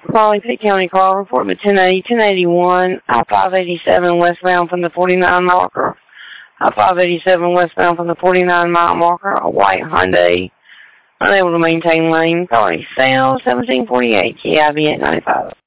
Raleigh, Pitt County call, report to 1080, 1081, I-587 westbound from the 49 marker. I-587 westbound from the 49-mile marker, a white Hyundai, unable to maintain lane. Authority sales, 1748, KIV at 95.